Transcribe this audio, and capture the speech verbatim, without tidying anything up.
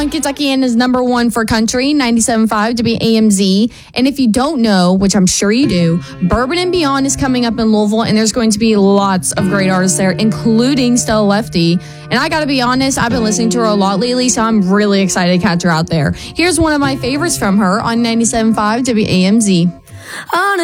on Kentuckiana's number one for country, ninety-seven point five W A M Z. And if you don't know, which I'm sure you do, Bourbon and Beyond is coming up in Louisville, and there's going to be lots of great artists there, including Stella Lefty. And I got to be honest, I've been listening to her a lot lately, so I'm really excited to catch her out there. Here's one of my favorites from her on ninety-seven point five W A M Z. On a